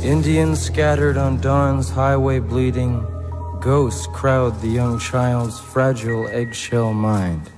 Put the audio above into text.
Indians scattered on dawn's highway bleeding, ghosts crowd the young child's fragile eggshell mind.